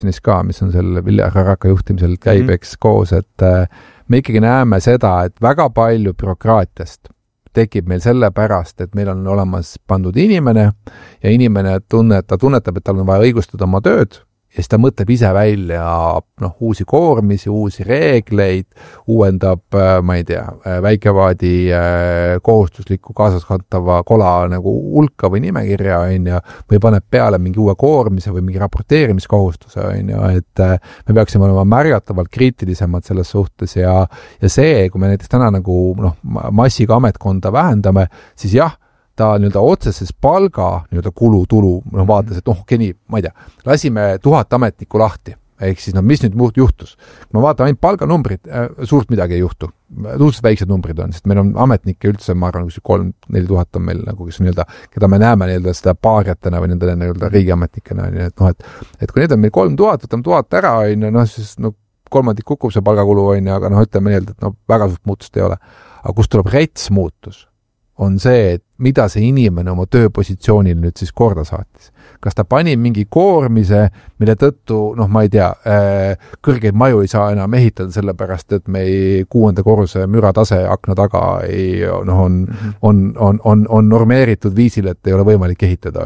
ka, mis on seal Viljar Haraka juhtimisel käibeks koos, et me ikkagi näeme seda, et väga palju bürokraatiast tekib meil sellepärast, et meil on olemas pandud inimene ja inimene tunnetab, et tal on vaja õigustada oma tööd ja siis ta mõtleb ise välja uusi koormisi, uusi reegleid, uuendab, ma ei tea, väikevaadi kohustusliku kaasaskantava kola nagu hulka või nimekirja, või paneb peale mingi uue koormise või mingi raporteerimiskohustuse, et me peaksime olema märgatavalt kriitilisemad selles suhtes ja see, kui me näiteks täna nagu massiga ametkonda vähendame, siis jah, ta otseses palga kulu-tulu vaatas, et nii, ma ei tea, lasime 1000 ametnikku lahti, ehk siis mis nüüd muud juhtus. Kui ma vaatan ainult palganumbrid, suurt midagi ei juhtu. Suhteliselt väiksed numbrid on, sest meil on ametnikke üldse, ma arvan, 3-4 tuhat on meil, kes on keda me näeme seda paariatena või nende riigiametnikena, et kui need on meil 3000, võtame 1000 ära, siis kolmandik kukub see palgakulu, aga ütleme et väga suurt muutust ei ole. Aga kus tuleb rets muutus? On see, et mida see inimene oma tööpositsioonil nüüd siis korda saatis. Kas ta pani mingi koormise, mille tõttu, ma ei tea, kõrgeid maju ei saa enam ehitada sellepärast, et me 6. korruse müratase akna taga on normeeritud viisil, et ei ole võimalik ehitada,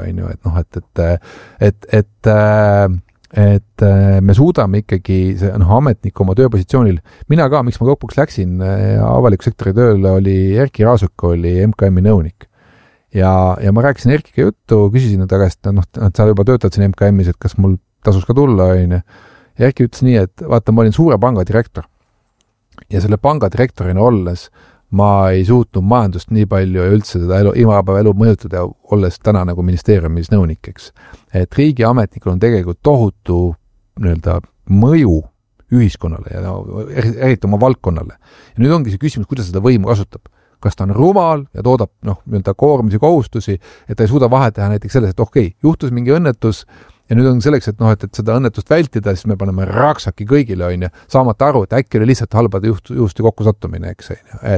et me suudame ikkagi ametniku oma tööpositsioonil. Mina ka, miks ma lõpuks läksin avaliku sektori tööle, oli Erki Raasuk, oli MKM-i nõunik. Ja ma rääkisin Erkiga juttu, küsisin ta käest, sa juba töötad siin MKM-is, et kas mul tasus ka tulla, ja Erki ütles nii, et vaata, ma olin suure panga direktor. Ja selle panga direktorina olles ma ei suutnud majandust nii palju ja üldse seda igapäevaelu mõjutada, olles täna nagu ministeeriumis nõunikeks. Et riigiametnikul on tegelikult tohutu mõju ühiskonnale ja eriti oma valdkonnale. Ja nüüd ongi see küsimus, kuidas seda võimu kasutab. Kas ta on rumal ja toodab koormisi, kohustusi, et ta ei suuda vahet teha näiteks selles, et juhtus mingi õnnetus ja nüüd on selleks, et seda õnnetust vältida, siis me paneme raksaki kõigile, saamata aru, et äkki oli lihtsalt halbade juhusti kokku sattumine, eks.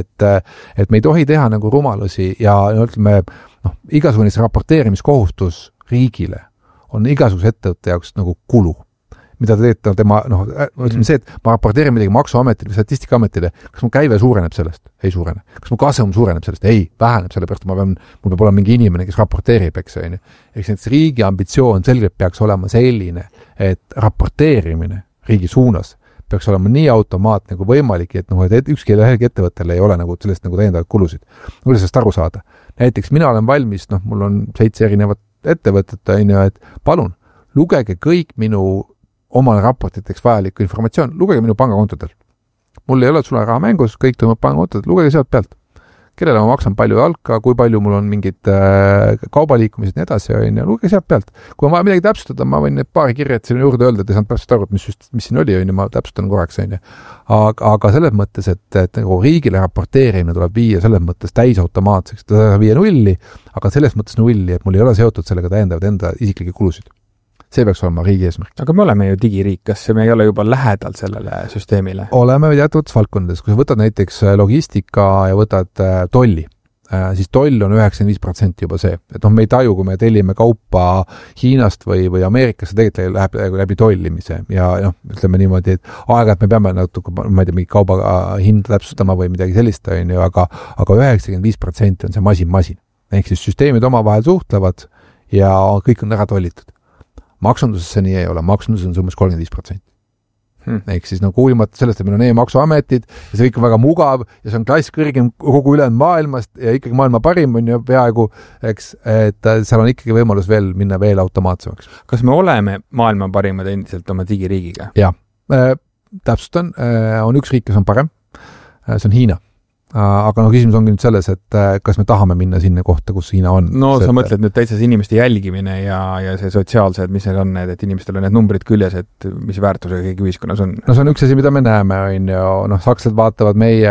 Et me ei tohi teha nagu rumalusi ja ütleme, igasugune raporteerimiskohustus riigile on igasuguse ettevõtte jaoks nagu kulu. Mida ta teeb tema, ütleme see, et ma raporteerin midagi Maksuametile või Statistikaametile, kas mu käive suureneb sellest? Ei suurene. Kas mu kasum suureneb sellest? Ei, väheneb sellepärast, mul peab olema mingi inimene, kes raporteerib, eks. Eks näiteks riigi ambitsioon selgelt peaks olema selline, et raporteerimine riigi suunas peaks olema nii automaatne kui võimalik, et ükski ettevõttele ei ole sellest täiendavaid kulusid. Kuidas sellest aru saada? Näiteks mina olen valmis, mul on 7 erinevat ettevõtet, et palun, lugege kõik minu omale raportiteks vajalikku informatsioon, lugege minu pangakontodel. Mul ei ole sulle raha mängus, kõik toimub pangakontodel, lugege sealt pealt. Kellele ma maksan palju jalka, kui palju mul on mingid kaubaliikumised ja nii edasi, lugege sealt pealt. Kui on vaja midagi täpsustada, ma võin need paari kirjad siin juurde öelda, et ei saanud täpselt aru, mis siin oli, ma täpsustan korraks. Aga selles mõttes, et riigile raporteerimine tuleb viia selles mõttes täisautomaatseks, ta viia nulli, aga selles mõttes nulli, et mul ei ole seotud sellega täiendavad enda isiklikke kulusid. See peaks olema riigi eesmärk. Aga me oleme ju digiriik, kas me ei ole juba lähedal sellele süsteemile? Oleme teatud valdkondades, kui sa võtad näiteks logistika ja võtad tolli, siis toll on 95% juba see. Et me ei taju, kui me tellime kaupa Hiinast või Ameerikasse, tegelikult läheb läbi tollimise ja ütleme niimoodi, et aeg-ajalt me peame natuke, ma ei tea, mingi kauba hinda täpsustama või midagi sellist, aga 95% on see masin. Ehk siis süsteemid omavahel suhtlevad ja kõik on ära tollitud. Maksunduses see nii ei ole, maksunduses on see umbes 35%. Ehk siis kuulimata sellest, et meil on e-maksuametid ja see kõik on väga mugav ja see on klass kõrgem kogu ülejäänud maailmast ja ikkagi maailma parim on ju peaaegu, eks, et seal on ikkagi võimalus veel minna veel automaatsemaks. Kas me oleme maailma parimad endiselt oma digiriigiga? Jah, täpsustan, on üks riik, kes on parem, see on Hiina. Aga küsimus ongi nüüd selles, et kas me tahame minna sinna kohta, kus Hiina on. No sa mõtled nüüd täitsa inimeste jälgimine ja see sotsiaalsed, mis neil on need, et inimestel on need numbrid küljes, et mis väärtusega keegi ühiskonnas on. No see on üks asi, mida me näeme, sakslased vaatavad meie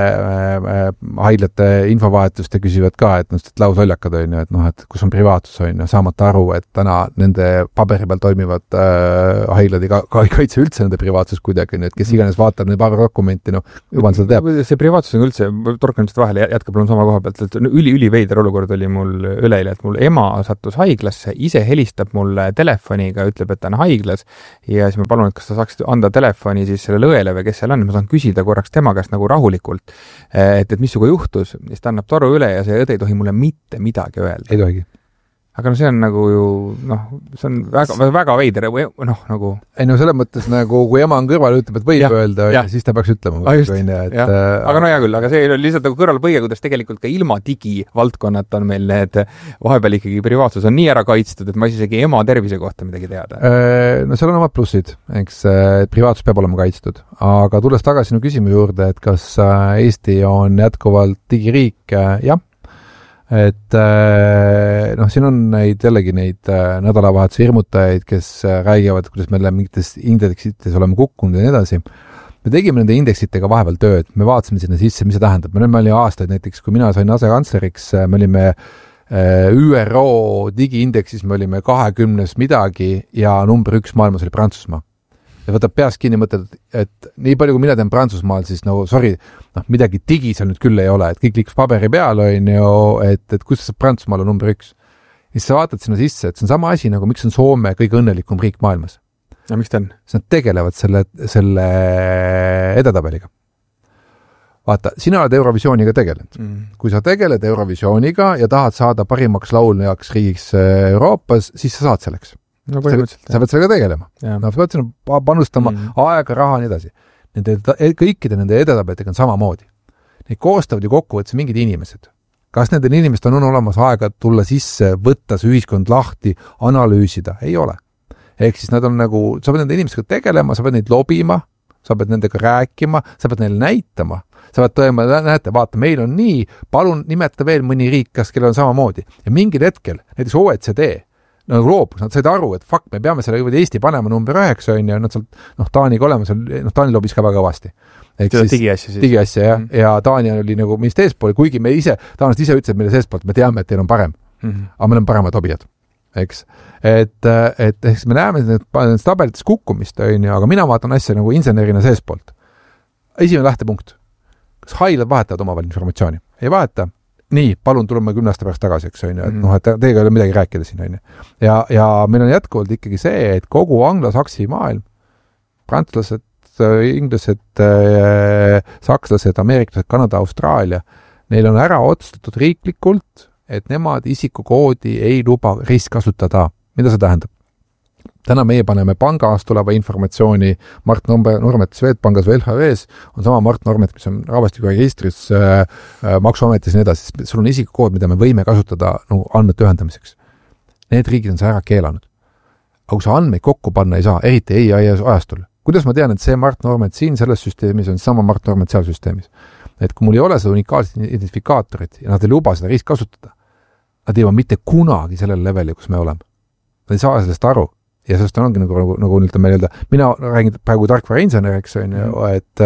haiglate infovahetust ja küsivad ka, et lausoljakad on, et kus on privaatsus on, saamata aru, et täna nende paberi peal toimivad haiglad ei kaitse üldse nende privaatsus kuidagi, et kes iganes vaatab neid paar dokumenti, jumal seda teab. See privaatsus on üldse torkan lihtsalt vahele, jätkab mul sama koha pealt, et üli veider olukord oli mul üleeile, et mul ema sattus haiglasse, ise helistab mulle telefoniga, ütleb, et ta on haiglas ja siis ma palun, et kas ta saaks anda telefoni siis sellele õele või kes seal on, ma saan küsida korraks tema käest nagu rahulikult, et missuga juhtus, siis ta annab toru üle ja see õde ei tohi mulle mitte midagi öelda. Ei tohigi. Aga no see on nagu ju, see on väga veider, nagu... Ei no selles mõttes nagu, kui ema on kõrval, ütleb, et võib öelda, siis ta peaks ütlema. Aga no hea küll, aga see oli lihtsalt nagu kõrvalpõige, kuidas tegelikult ka ilma digivaldkonnata on meil need vahepeal ikkagi privaatsus on nii ära kaitstud, et ma isegi ema tervise kohta midagi teada. No seal on omad plussid, eks privaatsus peab olema kaitstud. Aga tulles tagasi sinu küsimuse juurde, et kas Eesti on jätkuvalt digiriik, jah. Et siin on jällegi neid nädalavahetuse hirmutajaid, kes räägivad, kuidas meile mingites indeksites oleme kukkunud ja nii edasi. Me tegime nende indeksitega vahepeal tööd, me vaatasime sinna sisse, mis see tähendab. Me olime aastaid näiteks, kui mina sain asekantsleriks, me olime ÜRO digiindeksis, me olime 20 midagi ja number 1 maailmas oli Prantsusmaa. Ja võtab peast kinni mõtled, et nii palju, kui mina teen Prantsusmaal, siis midagi digi seal nüüd küll ei ole, et kõik liiks paberi peal on ju, et kus saab Prantsusmaal on number 1. Ja siis sa vaatad sinna sisse, et see on sama asi, nagu miks on Soome kõige õnnelikum riik maailmas. Ja miks ta on? Nad tegelevad selle edetabeliga. Vaata, sina oled Eurovisiooniga tegelenud. Kui sa tegeled Eurovisiooniga ja tahad saada parimaks lauljaks riigiks Euroopas, siis sa saad selleks. No, sa pead sellega tegelema. Sa pead sinna panustama aega, raha ja nii edasi. Kõikide nende edetabelitega on samamoodi. Neid koostavad ju kokkuvõttes mingid inimesed. Kas nendel inimestel on olemas aega tulla sisse, võtta see ühiskond lahti, analüüsida? Ei ole. Ehk siis nad on nagu, sa pead nende inimesega tegelema, sa pead neid lobima, sa pead nendega rääkima, sa pead neile näitama. Sa pead tõema, näete, vaata, meil on nii, palun nimeta veel mõni riik, kas kellel on samamoodi. Ja mingil hetkel, näiteks OECD, nagu loobus, nad said aru, et me peame selle Eesti panema number 9 on ja nad sealt, Taaniga olema seal, Taani loobis ka väga kõvasti. Digiasja, jah. Ja Taani oli nagu meist eespool, kuigi me ise, taanlased ise ütlesid meile seespoolt, me teame, et teil on parem. Aga meil on paremad obijad. Eks. Et me näeme need tabelites kukkumist, on ju, aga mina vaatan asja nagu insenerina seespoolt. Esimene lähtepunkt. Kas haiglad vahetavad omavahel informatsiooni? Ei vaheta. Nii, palun tuleme 10 aasta pärast tagasi, eks on ju, et teiega ei ole midagi rääkida siin, on ju. Ja meil on jätkuvalt ikkagi see, et kogu anglosaksi maailm, prantslased, inglased, sakslased, ameeriklased, Kanada, Austraalia, neil on ära otsustatud riiklikult, et nemad isikukoodi ei luba ristkasutada. Mida see tähendab? Täna meie paneme pangast tuleva informatsiooni Mart Normet Swedbankas või LHV-s, on sama Mart Normet, mis on rahvastikuregistris, maksuametis ja nii edasi. Sul on isikukood, mida me võime kasutada andmete ühendamiseks. Need riigid on see ära keelanud. Aga kui sa andmeid kokku panna ei saa, eriti ei ajastul. Kuidas ma tean, et see Mart Normet siin selles süsteemis on sama Mart Normet seal süsteemis? Et kui mul ei ole seda unikaalset identifikaatorit ja nad ei luba seda risk kasutada, nad ei jõua mitte kunagi sellele leveli, kus me oleme. Nad ei saa sellest aru. Ja sellest ongi nagu mina räägin praegu tarkvarainsener, eks on ju,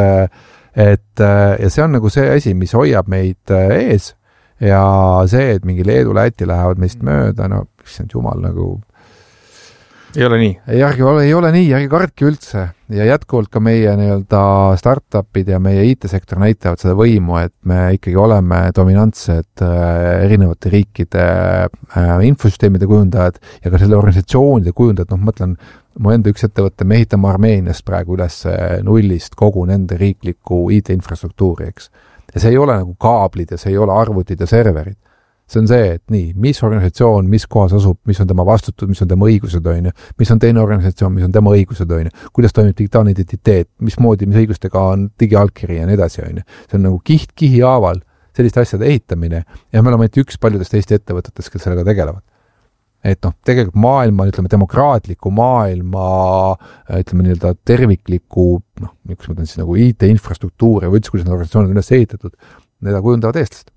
ja see on nagu see asi, mis hoiab meid ees ja see, et mingi Leedu, Läti lähevad meist mööda, mis on jumal nagu ei ole nii. Ei ole nii, ärge kartki üldse. Ja jätkuvalt ka meie startupid ja meie IT-sektor näitavad seda võimu, et me ikkagi oleme dominantsed erinevate riikide infosüsteemide kujundajad ja ka selle organisatsioonide kujundajad. Mõtlen, mu enda üks ettevõtte, me ehitame Armeeniast praegu üles nullist kogu nende riikliku IT-infrastruktuuri, eks. Ja see ei ole nagu kaablid ja see ei ole arvutid ja serverid. See on see, et nii, mis organisatsioon, mis kohas asub, mis on tema vastutud, mis on tema õigused, mis on teine organisatsioon, mis on tema õigused, kuidas toimib digitaalne identiteet, mis õigustega on digialkiri ja nii edasi. See on nagu kihi haaval selliste asjade ehitamine ja me oleme ainult üks paljudest Eesti ettevõtetest, kes sellega tegelevad. Et tegelikult maailma, demokraatliku maailma, tervikliku, miks ma siis nagu IT-infrastruktuur ja üldse, kuidas need organisatsioonid üles ehitatud, need kujundavad eestlased.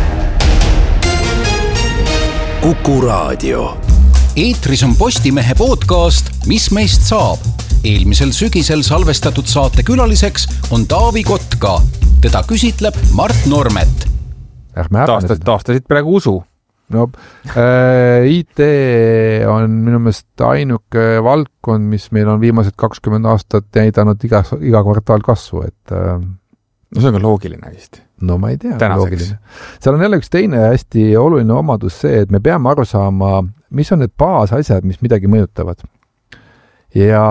Kuku Raadio. Eetris on Postimehe podcast Mis meist saab? Eelmisel sügisel salvestatud saate külaliseks on Taavi Kotka. Teda küsitleb Mart Normet. Taastasid praegu usu. IT on minu meelest ainuke valdkond, mis meil on viimased 20 aastat näidanud iga kvartaal kasvu, et No see on ka loogiline vist. No ma ei tea, loogiline. Seal on jälle üks teine hästi oluline omadus see, et me peame aru saama, mis on need baasasjad, mis midagi mõjutavad. Ja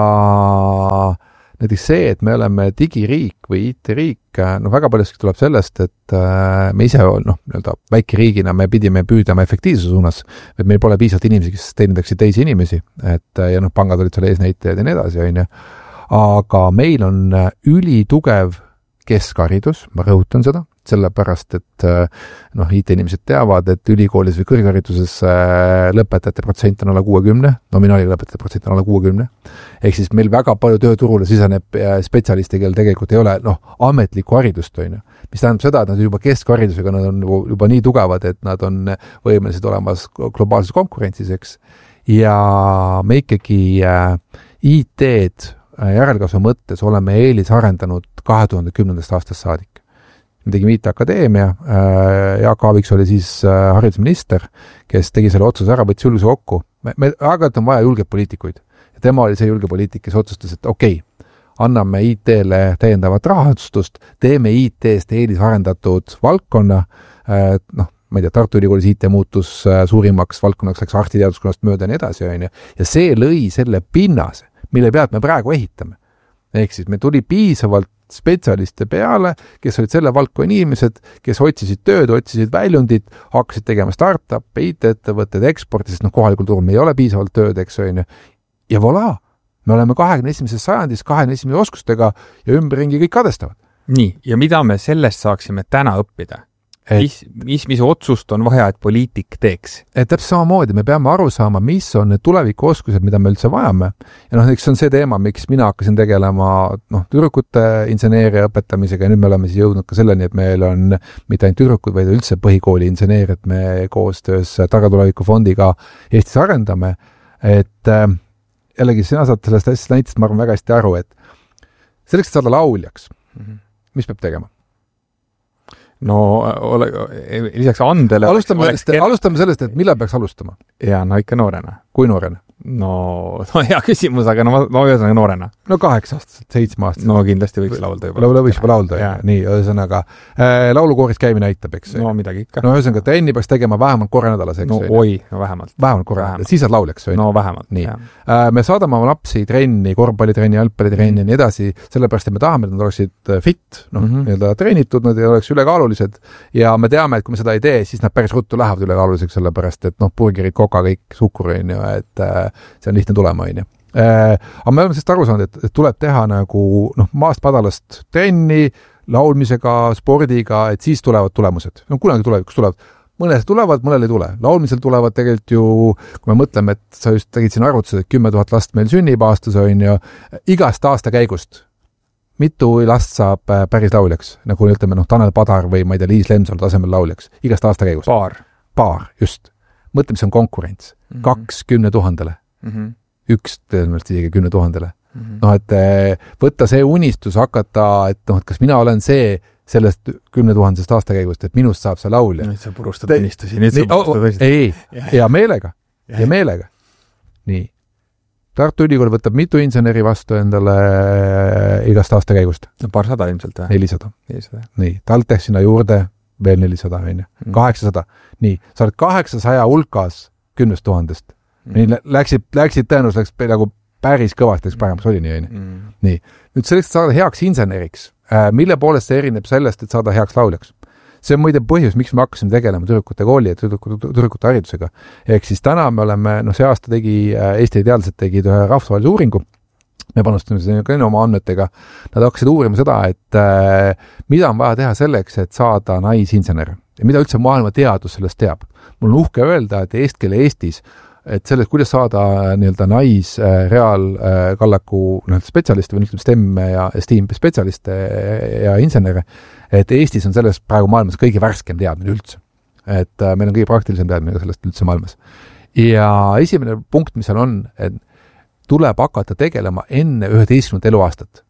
näiteks see, et me oleme digiriik või IT-riik, väga paljuski tuleb sellest, et me ise, väike riigina me pidime püüdama efektiivsuse suunas, et meil pole piisavalt inimesi, kes teenindaksid teisi inimesi, ja pangad olid seal eesnäitajad ja nii edasi, aga meil on ülitugev keskharidus, ma rõhutan seda, sellepärast, et IT-inimesed teavad, et ülikoolis või kõrghariduses lõpetajate protsent on alla 60, nominaaliga lõpetajate protsent on alla 60, ehk siis meil väga palju tööturule siseneb spetsialisti, kel tegelikult ei ole ametlikku haridust, mis tähendab seda, et nad juba keskharidusega, nad on juba nii tugevad, et nad on võimelised olemas globaalses konkurentsis, eks, ja me ikkagi IT-d järelkasvu mõttes oleme eelisarendanud 2010. aastast saadik. Me tegime IT-akadeemia, Jaak Aaviks oli siis haridusminister, kes tegi selle otsuse ära, võttis julguse kokku. Me aeg-ajalt on vaja julgeid poliitikuid. Ja tema oli see julge poliitik, kes otsustas, et anname IT-le täiendavat rahastust, teeme IT-st eelisarendatud valdkonna, ma ei tea, Tartu Ülikoolis IT muutus suurimaks valdkonnaks, läks arstiteaduskonnast mööda ja nii edasi, ja see lõi selle pinnase, mille pealt me praegu ehitame. Ehk siis me tuli piisavalt spetsialiste peale, kes olid selle valdkonna inimesed, kes otsisid tööd, otsisid väljundit, hakkasid tegema startup-e, IT-ettevõtted, eksporti, sest kohalikul turul me ei ole piisavalt tööd, eks on. Ja voilà, me oleme 21. sajandis, 21. oskustega ja ümberringi kõik kadestavad. Nii, ja mida me sellest saaksime täna õppida? Mis otsust on vaja, et poliitik teeks? Täpselt samamoodi, me peame aru saama, mis on need tulevikuoskused, mida me üldse vajame. Ja eks on see teema, miks mina hakkasin tegelema tüdrukute inseneeria õpetamisega ja nüüd me oleme siis jõudnud ka selleni, et meil on mitte ainult tüdrukud, vaid üldse põhikooli inseneer, et me koostöös Targa tuleviku fondiga Eestis arendame. Et jällegi sina saad sellest asjast näitest, ma arvan väga hästi aru, et selleks, et saada lauljaks, mis peab tegema? No lisaks andele... Alustame sellest, et millal peaks alustama? Ja, ikka noorena. Kui noorena? No hea küsimus, aga ühesõnaga noorena. 8 aastaselt, 7 aastaselt. No kindlasti võiks laulda juba. Võiks juba laulda, nii, ühesõnaga laulukooris käimine aitab, eks? No midagi ikka. No ühesõnaga, trenni peaks tegema vähemalt korra nädalas, eks? No vähemalt. Vähemalt korra nädalas, siis saad lauljaks, või? No vähemalt, nii. Me saadame oma lapsi trenni, korvpallitrenni, jalgpallitrenni ja nii edasi, sellepärast, et me tahame, et nad oleksid fit, nii-öelda treenitud, nad ei oleks ülekaalulised ja me teame, et kui me seda ei tee, siis nad päris ruttu lähevad ülekaaluliseks, sellepärast, et burgerid, koka, kõik suhkur, et see on lihtne tulema, aga me oleme sellest aru saanud, et tuleb teha nagu maast padalast trenni, laulmisega, spordiga, et siis tulevad tulemused. Kunagi tulevikus tulevad. Mõned tulevad, mõnel ei tule. Laulmisel tulevad tegelikult ju, kui me mõtleme, et sa just tegid siin arvutused, et 10 000 last meil sünnib aastas on ju, igast aasta käigust. Mitu last saab päris lauljaks, nagu ütleme, Tanel Padar või ma ei tea, Liis Lemsalu tasemel lauljaks, igast aasta käigust. Paar, just. Mõtleme, see on konkurents. 20 000-le. Üks tõenäoliselt isegi 10 000-le. Et võtta see unistus, hakata, et kas mina olen see sellest 10 000 aastakäigust, et minust saab see laulja. Nüüd sa purustad unistusi. Ei, ja meelega. Nii. Tartu Ülikool võtab mitu inseneri vastu endale igast aastakäigust? Paarsada ilmselt või? 400. Nii, TalTech sinna juurde veel 400, 800. Nii, sa oled 800 hulkas 10 000-st. Läksid tõenäoliselt nagu päris kõvasti paremaks oli nii. Nii. Nüüd selleks, et saada heaks inseneriks, mille poolest see erineb sellest, et saada heaks lauljaks? See on muide põhjus, miks me hakkasime tegelema tüdrukute kooli ja tüdrukute haridusega. Ehk siis täna me oleme, see aasta Eesti teadlased tegid ühe rahvusvahelise uuringu, me panustame seda ka oma andmetega, nad hakkasid uurima seda, et mida on vaja teha selleks, et saada naisinsener ja mida üldse maailma teadus sellest teab. Mul on uhke öelda, et eestkele Eestis et sellest, kuidas saada nii-öelda reaalkallaku spetsialiste või STEM ja STEAM spetsialiste ja insenere, et Eestis on sellest praegu maailmas kõige värskem teadmine üldse. Et meil on kõige praktilisem teadmine sellest üldse maailmas. Ja esimene punkt, mis seal on, et tuleb hakata tegelema enne 11. eluaastat.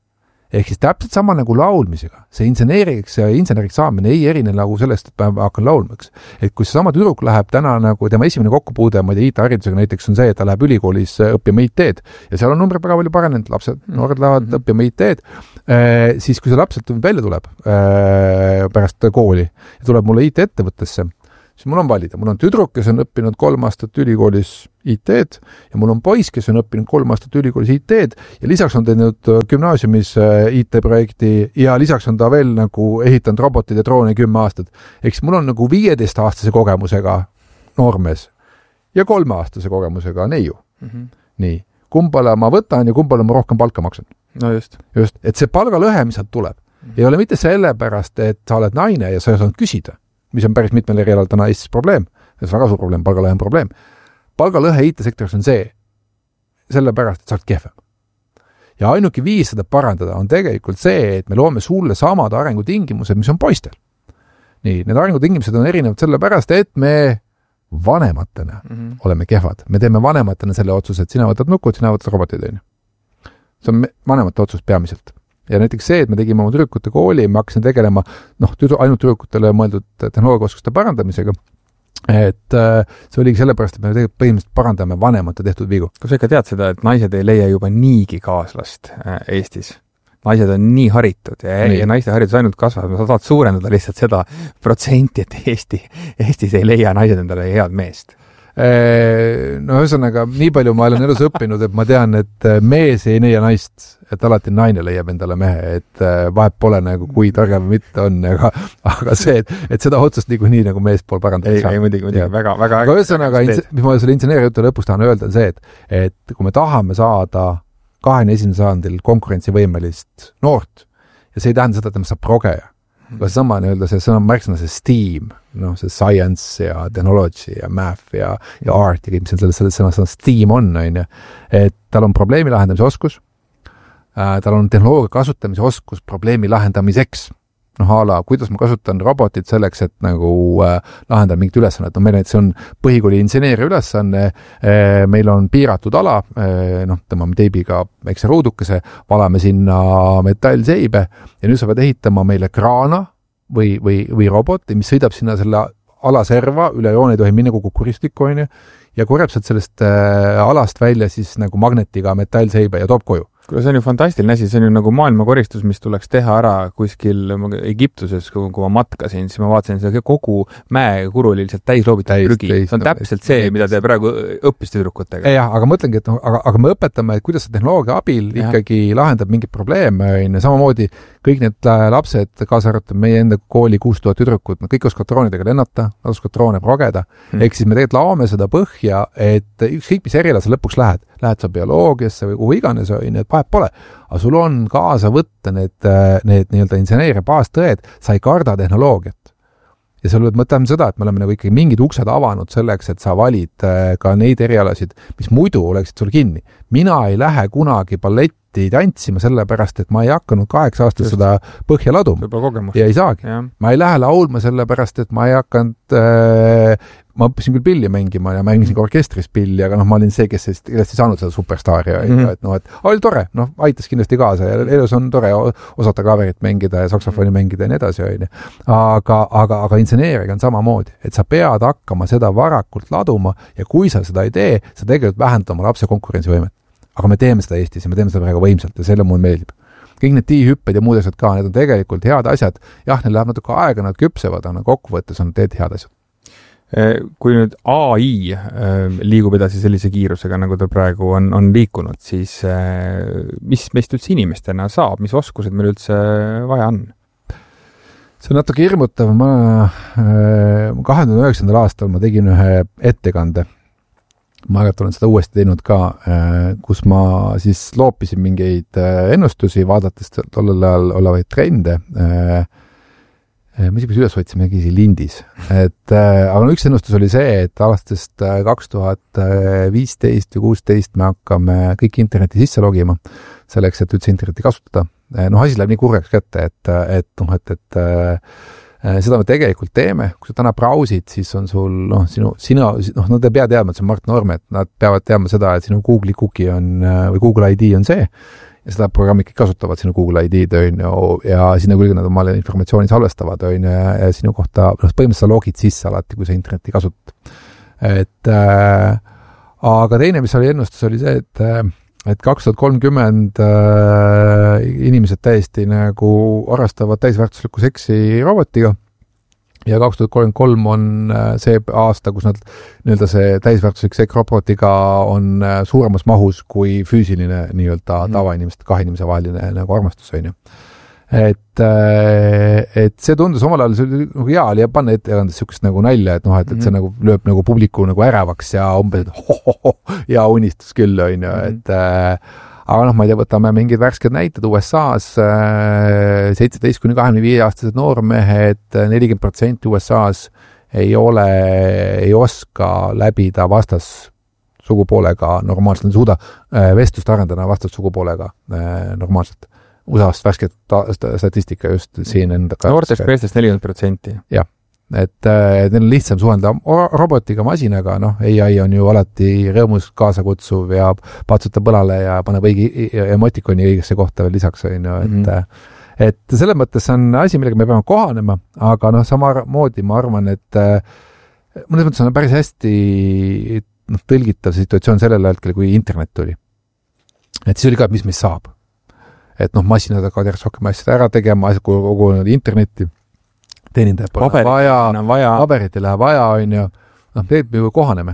ehk siis täpselt sama nagu laulmisega. See inseneriks saamine ei erine nagu sellest, et ma hakkan laulmaks. Et kui see sama tüdruk läheb täna nagu tema esimene kokkupuude, ma ei tea, IT-haridusega näiteks on see, et ta läheb ülikoolis õppima IT-d ja seal on numbrid väga palju paranenud, noored lähevad õppima IT-d, siis kui see lapselt välja tuleb pärast kooli ja tuleb mulle IT-ettevõttesse, siis mul on valida. Mul on tüdruk, kes on õppinud 3 aastat ülikoolis IT-d ja mul on poiss, kes on õppinud 3 aastat ülikoolis IT-d ja lisaks on teinud gümnaasiumis IT-projekti ja lisaks on ta veel nagu ehitanud robotid ja droone 10 aastat. Eks mul on nagu 15-aastase kogemusega noormees ja 3-aastase kogemusega neiu. Nii, kumbale ma võtan ja kumbale ma rohkem palka maksan. No just. Et see palgalõhe, mis sealt tuleb, ei ole mitte sellepärast, et sa oled naine ja sa ei saanud küsida, mis on päris mitmel erialal täna Eestis probleem. See on väga suur probleem, palgalõhe on probleem. Palgalõhe IT-sektoris on see, sellepärast, et sa oled kehvem. Ja ainuke viis seda parandada on tegelikult see, et me loome sulle samad arengutingimused, mis on poistel. Nii, need arengutingimused on erinevad sellepärast, et me vanematena oleme kehvad. Me teeme vanematena selle otsuse, et sina võtad nukud, sina võtad robotid. See on vanemate otsus peamiselt. Ja näiteks see, et me tegime oma tüdrukute kooli, me hakkasin tegelema ainult tüdrukutele mõeldud tehnoloogiaoskuste parandamisega. Et see oligi sellepärast, et me tegelikult põhimõtteliselt parandame vanemate tehtud vigu. Kui sa ikka tead seda, et naised ei leia juba niigi kaaslast Eestis? Naised on nii haritud ja naiste haridus ainult kasvab. Sa saad suurendada lihtsalt seda protsenti, et Eestis ei leia naised endale head meest. No ühesõnaga, nii palju ma olen elus õppinud, et ma tean, et mees ei leia naist, et alati naine leiab endale mehe, et vahet pole nagu kui targem mitte on, aga see, et seda otsust nii nagu mees pool parandada ei saa. Ei, muidugi, väga. Aga ühesõnaga, mis ma selle inseneeri jutu lõpus tahan öelda, on see, et kui me tahame saada 21. sajandil konkurentsivõimelist noort, ja see ei tähenda seda, et me saab progeja. Aga sama see sõna märksõna, see STEAM, see science ja technology ja math ja art ja kõik, mis selle sõna STEAM on, et tal on probleemi lahendamise oskus, tal on tehnoloogia kasutamise oskus probleemi lahendamiseks. Kuidas ma kasutan robotit selleks, et nagu lahendada mingit ülesannet. Meil see on põhikooli inseneeri ülesanne, meil on piiratud ala, tõmbame teibiga väikse ruudukese, valame sinna metallseibe ja nüüd sa pead ehitama meile kraana või roboti, mis sõidab sinna selle ala serva, üle joone ei tohi minna kui kukuristikku, ja korjab sellest alast välja siis nagu magnetiga metallseibe ja toob koju. See on ju fantastiline asi, see on ju nagu maailmakoristus, mis tuleks teha ära kuskil Egiptuses, kui ma matkasin, siis ma vaatasin seda kogu mäekuru oli lihtsalt täis loobitud prügi. See on täpselt see, mida te praegu õppis tüdrukutega. Jah, aga mõtlengi, et aga me õpetame, et kuidas see tehnoloogia abil ikkagi lahendab mingit probleeme. Samamoodi kõik need lapsed, kaasa arvatud meie enda kooli 6000 tüdrukut, kõik oskavad droonidega lennata, oskavad droone progeda. Ehk siis me tegelikult laome seda põhja, et ükskõik mis eriala sa lõpuks lähed sa bioloogiasse või kuhu iganes, et vahet pole. Aga sul on kaasa võtta need nii-öelda inseneeria baastõed, sa ei karda tehnoloogiat. Ja seal mõtleme seda, et me oleme nagu ikkagi mingid uksed avanud selleks, et sa valid ka neid erialasid, mis muidu oleksid sul kinni. Mina ei lähe kunagi balletti tantsima sellepärast, et ma ei hakanud 8 aastat seda põhja laduma. Ja ei saagi. Ja. Ma ei lähe laulma sellepärast, et ma ei hakanud ma õppisin küll pilli mängima ja mängisin ka orkestris pilli, aga ma olin see, kes ei saanud seda superstaari. Et oli tore, aitas kindlasti kaasa ja elus on tore osata klaverit mängida ja saksofoni mängida ja nii edasi. Aga inseneeriga on samamoodi, et sa pead hakkama seda varakult laduma ja kui sa seda ei tee, sa tegelikult vähendad oma lapse konkurentsivõimet. Aga me teeme seda Eestis ja me teeme seda väga võimsalt ja selle mulle meeldib. Kõik need tiihüpped ja muud asjad ka, need on tegelikult head asjad. Jah, neil läheb natuke aega, nad küpsevad, aga kokkuvõttes on teed head asjad. Kui nüüd AI liigub edasi sellise kiirusega, nagu ta praegu on liikunud, siis mis meist üldse inimestena saab, mis oskused meil üldse vaja on? See on natuke hirmutav. 2009. aastal ma tegin ühe ettekande. Ma olen seda uuesti teinud ka, kus ma siis loopisin mingeid ennustusi, vaadates tollel ajal olevaid trende. Ma isegi üles võtsime mingi lindis. Aga üks ennustus oli see, et alastest 2015 ja 2016 me hakkame kõik interneti sisse logima selleks, et üldse interneti kasutada. Asi läheb nii kurjaks kätte, et seda me tegelikult teeme. Kui sa täna brausid, siis on sul, nad ei pea teadma, et see on Mart Norme, et nad peavad teadma seda, et sinu Google'i cookie on, või Google ID on see. ja seda programmi kõik kasutavad sinu Google ID-d, on ju, ja sinna külge nad omale informatsiooni salvestavad, on ju, ja sinu kohta, põhimõtteliselt sa logid sisse alati, kui sa internetti kasutad. Aga teine, mis oli ennustus, oli see, et 2030 inimesed täiesti nagu arvestavad täisväärtuslikku seksi robotiga, ja 2033 on see aasta, kus nad nii-öelda see täisväärtuslik seks robotiga on suuremas mahus kui füüsiline nii-öelda tavainimeste, kahe inimese vaheline nagu armastus, on ju. Et see tundus omal ajal, see oli hea oli panna ettekandes niisugust nagu nalja, et et see nagu lööb nagu publiku nagu ärevaks ja umbes, et ja unistus küll, on ju, et aga ma ei tea, võtame mingid värsked näited USA-s, 17–25-aastased noormehed, 40% USA-s ei oska läbida vastassugupoolega normaalselt, ei suuda vestlust arendada vastassugupoolega normaalselt. USA-st värsket statistika just siin enda noortest meestest 40%. Jah. Et neil on lihtsam suhelda robotiga, masinaga, AI on ju alati rõõmus kaasa kutsuv ja patsutab põlale ja paneb õigi emotikoni õigesse kohta veel lisaks, on ju, et selles mõttes on asi, millega me peame kohanema, aga samamoodi ma arvan, et mõnes mõttes on päris hästi tõlgitav situatsioon sellel hetkel, kui internet tuli. Et siis oli ka, mis meist saab. Et masinad hakkavad järjest rohkem asjad ära tegema, asjad kogu internetti. Teenindajad pole vaja, paberit ei lähe vaja, on ju, teed me ju kohaneme.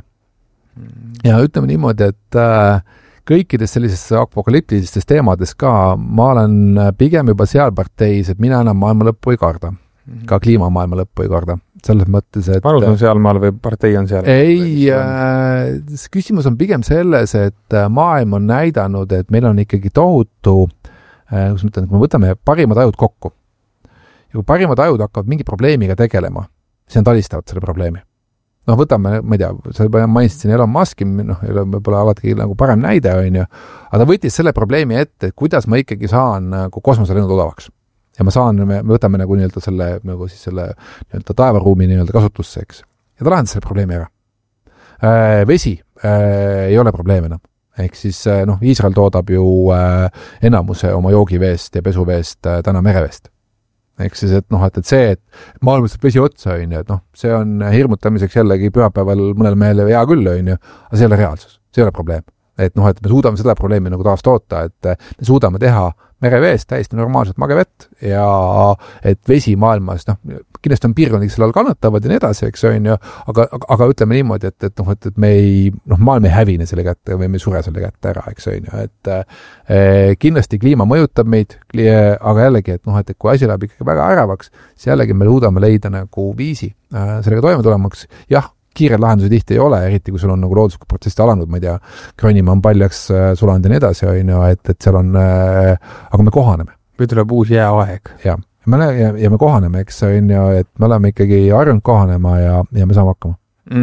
Ja ütleme niimoodi, et kõikides sellisest apokaliptilistes teemades ka ma olen pigem juba seal parteis, et mina enam maailma lõppu ei karda. Ka kliimamaailma lõppu ei karda. Selles mõttes, et Panus on seal maal või partei on seal? Ei, küsimus on pigem selles, et maailm on näidanud, et meil on ikkagi tohutu, kus ma ütlen, kui me võtame parimad ajud kokku, ja kui parimad ajud hakkavad mingi probleemiga tegelema, siis on talistavad selle probleemi. Võtame, ma ei tea, sa mainisid siin Elon Muski, võib-olla alati nagu parem näide, on ju, aga ta võttis selle probleemi ette, et kuidas ma ikkagi saan nagu kosmoselennud odavaks. Ja me võtame nagu nii-öelda selle nii-öelda taevaruumi nii-öelda kasutusse, eks. Ja ta lahendas selle probleemi ära. Vesi ei ole probleem enam. Ehk siis, Iisrael toodab ju enamuse oma joogiveest ja pesuveest täna mereveest. Ehk siis, et see, et maailmas saab vesi otsa, on ju, et see on hirmutamiseks jällegi pühapäeval mõnel mehele hea küll, on ju, aga see ei ole reaalsus, see ei ole probleem. Et me suudame seda probleemi nagu taas toota, et me suudame teha mereveest täiesti normaalselt magevett ja et vesi maailmas, kindlasti on piirkond, kes selle all kannatavad ja nii edasi, eks on ju, aga ütleme niimoodi, et me ei, maailm ei hävine selle kätte või me ei sure selle kätte ära, eks on ju, et kindlasti kliima mõjutab meid, aga jällegi, et kui asi läheb ikkagi väga äravaks, siis jällegi me suudame leida nagu viisi sellega toime tulemaks, jah, kiired lahendusi tihti ei ole, eriti kui sul on nagu looduslikud protsessid alanud, ma ei tea, Grönimaa on paljaks sulanud ja nii edasi, on ju, et seal on, aga me kohaneme. Või tuleb uus jääaeg. Ja me kohaneme, eks on ju, et me oleme ikkagi harjunud kohanema ja me saame hakkama.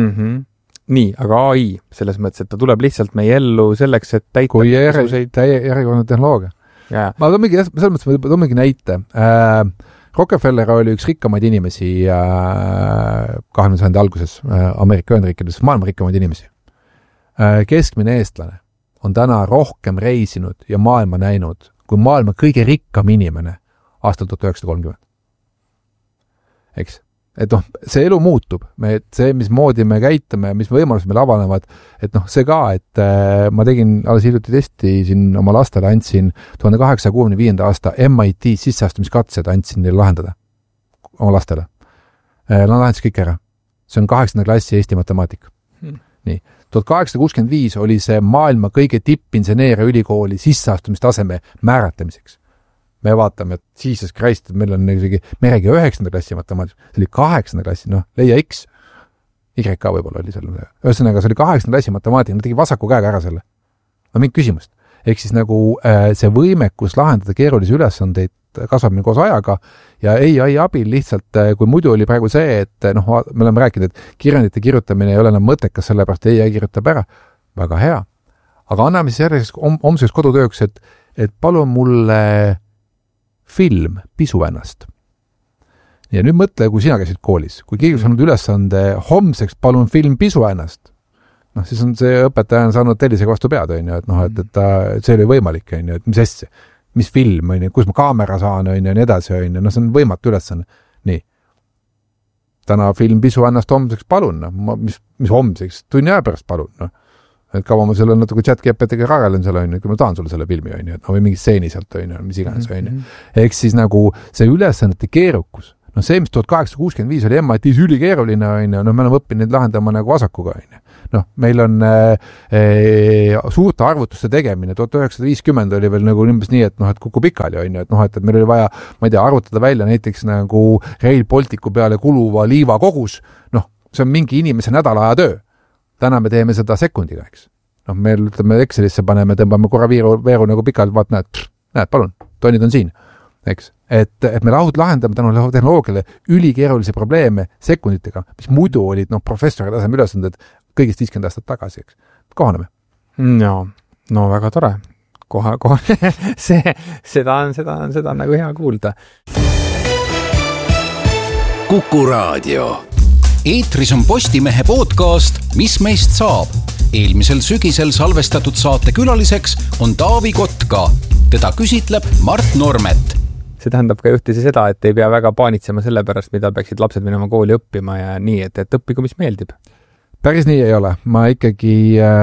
Nii, aga AI, selles mõttes, et ta tuleb lihtsalt meie ellu selleks, et täita kui järjekordne tehnoloogia. Ma toomegi näite. Rockefeller oli üks rikkamaid inimesi 20. sajandi alguses Ameerika Ühendriikides, maailma rikkamaid inimesi. Keskmine eestlane on täna rohkem reisinud ja maailma näinud kui maailma kõige rikkam inimene aastal 1930. Eks? Et see elu muutub, see, mismoodi me käitume, mis võimalused meil avanevad, et see ka, et ma tegin alles hiljuti testi siin oma lastele, andsin 1865. aasta MIT sisseastumiskatsed, andsin neile lahendada oma lastele. Nad lahendas kõik ära. See on 8. klassi Eesti matemaatika. Nii. 1865 oli see maailma kõige tippinseneeria ülikooli sisseastumistaseme määratlemiseks. Me vaatame, et Jesus Christ, et meil on isegi meregi 9. klassi matemaatika, see oli 8. klassi, leia X, Y ka võib-olla oli selle. Ühesõnaga, see oli 8. klassi matemaatika, nad tegi vasaku käega ära selle. Mingi küsimust. Ehk siis nagu see võimekus lahendada keerulisi ülesandeid kasvab meil koos ajaga ja AI abil lihtsalt, kui muidu oli praegu see, et me oleme rääkinud, et kirjandite kirjutamine ei ole enam mõttekas, sellepärast AI kirjutab ära. Väga hea. Aga anname siis järjeseks homseks kodutööks, et palun mulle film Pisu ennast. Ja nüüd mõtle, kui sina käisid koolis, kui keegi saanud ülesande homseks palun film Pisu ennast, noh, siis on see õpetaja on saanud tellisega vastu pead, on ju, et noh, et see oli võimalik, on ju, et mis asja, mis film, on ju, kus ma kaamera saan, on ju, ja nii edasi, on ju, noh, see on võimatu ülesanne. Nii. Täna film pisu ennast homseks palun, noh, mis homseks, tunni aja pärast palun, noh. Et kaua ma selle natuke chat-GPT-ga ragelen seal, on ju, kui ma tahan sulle selle filmi, on ju, et no, või mingi stseeni sealt, on ju, mis iganes, on ju. Ehk siis nagu see ülesannete keerukus, noh, see, mis 1865 oli MIT-s ülikeeruline, on ju, noh, me oleme õppinud neid lahendama nagu vasakuga, on ju. Noh, meil on suurte arvutuste tegemine, 1950 oli veel nagu nimbes nii, et noh, et kuku pikali, on ju, et noh, et meil oli vaja, ma ei tea, arvutada välja näiteks nagu Rail Balticu peale kuluva liiva kogus, noh, see on mingi inimese nädala aja töö. Täna me teeme seda sekundiga, eks. Noh, meil ütleme Excelisse paneme, tõmbame korra veeru nagu pikalt, vaat näed, palun, tonnid on siin, eks. Et me lahendame tänu tehnoloogiale ülikeerulisi probleeme sekunditega, mis muidu olid noh, professori taseme ülesanded kõigist 50 aastat tagasi, eks. Kohaneme. No väga tore. Kohe. seda on nagu hea kuulda. Kuku Raadio. Eetris on Postimehe podcast Mis meist saab? Eelmisel sügisel salvestatud saate külaliseks on Taavi Kotka. Teda küsitleb Mart Normet. See tähendab ka juhtisi seda, et ei pea väga paanitsema selle pärast, mida peaksid lapsed minema kooli õppima ja nii, et õppigu, mis meeldib. Päris nii ei ole. Ma ikkagi,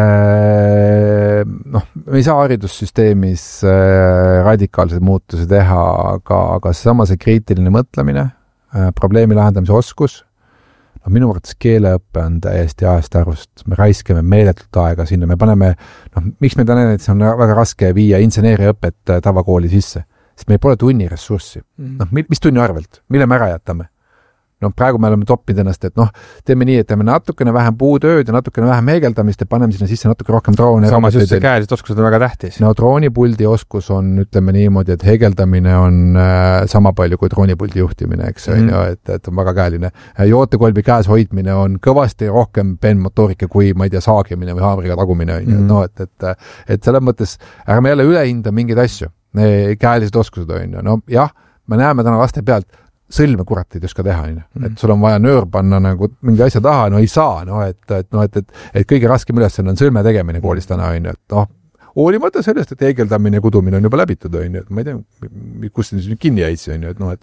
me ei saa haridussüsteemis radikaalseid muutusi teha, aga seesama see kriitiline mõtlemine, probleemi lahendamise oskus, minu arvates keeleõppe on täiesti ajast arvust. Me raiskame meeletult aega sinna. Me paneme, miks me täna näiteks on väga raske viia inseneeriaõpet tavakooli sisse? Sest meil pole tunni ressurssi. Mis tunni arvelt? Mille me ära jätame? Praegu me oleme toppinud ennast, et teeme nii, et teeme natukene vähem puutööd ja natukene vähem heegeldamist ja paneme sinna sisse natuke rohkem droone. Samas just see käelised oskused on väga tähtis. No droonipuldi oskus on, ütleme niimoodi, et heegeldamine on sama palju kui droonipuldi juhtimine, eks et on väga käeline. Jootekolbi käes hoidmine on kõvasti rohkem penmotoorike kui, ma ei tea, saagimine või haamriga tagumine. Et selles mõttes ärme jälle ülehinda mingeid asju. Käelised oskused on ju. No jah, me näeme täna laste pealt sõlme kurat ei oska teha, et sul on vaja nöör panna nagu mingi asja taha, no ei saa, et kõige raskem ülesanne on sõlme tegemine koolis täna, et hoolimata sellest, et heegeldamine ja kudumine on juba läbitud, et ma ei tea, kus see kinni jäitsi,